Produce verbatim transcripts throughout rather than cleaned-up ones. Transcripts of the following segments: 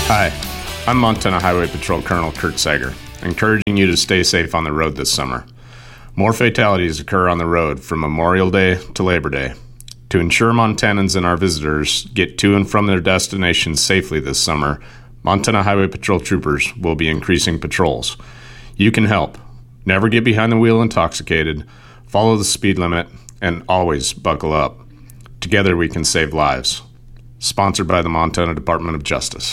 Hi, I'm Montana Highway Patrol Colonel Kurt Sager, encouraging you to stay safe on the road this summer. More fatalities occur on the road from Memorial Day to Labor Day. To ensure Montanans and our visitors get to and from their destinations safely this summer, Montana Highway Patrol troopers will be increasing patrols. You can help. Never get behind the wheel intoxicated, follow the speed limit, and always buckle up. Together we can save lives. Sponsored by the Montana Department of Justice.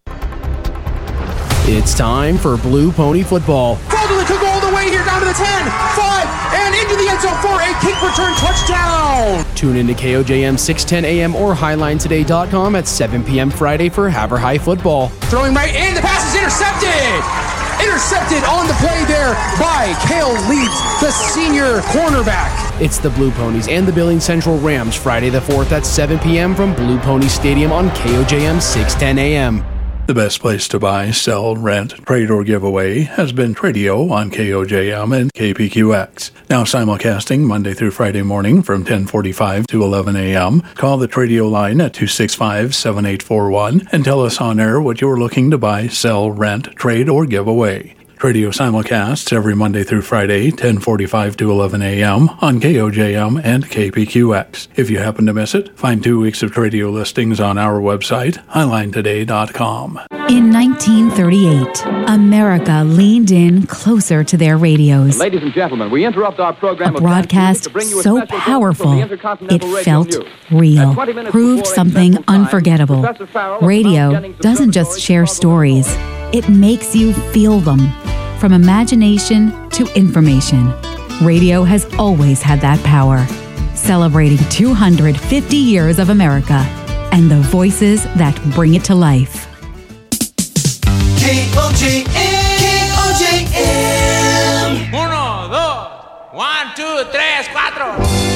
It's time for Blue Pony Football. Baldwin could go all the way here down to the ten, five, and into the end zone for a kick return touchdown. Tune into K O J M six ten A M or highline today dot com at seven p.m. Friday for Haver High football. Throwing right in, the pass is intercepted. Intercepted on the play there by Cale Leeds, the senior cornerback. It's the Blue Ponies and the Billings Central Rams Friday the fourth at seven p.m. from Blue Pony Stadium on K O J M six ten A M. The best place to buy, sell, rent, trade, or give away has been Tradio on K O J M and K P Q X. Now simulcasting Monday through Friday morning from ten forty-five to eleven a.m. Call the Tradio line at two six five, seven eight four one and tell us on air what you're looking to buy, sell, rent, trade, or give away. Radio simulcasts every Monday through Friday, ten forty-five to eleven a.m. on K O J M and K P Q X. If you happen to miss it, find two weeks of Tradio listings on our website, highline today dot com. In nineteen thirty-eight, America leaned in closer to their radios. Ladies and gentlemen, we interrupt our program. A broadcast so powerful, it felt real, proved something unforgettable. Radio doesn't just share stories, it makes you feel them. From imagination to information, radio has always had that power. Celebrating two hundred fifty years of America and the voices that bring it to life. K O J M, K O J M. Uno, dos, one, two, tres, cuatro.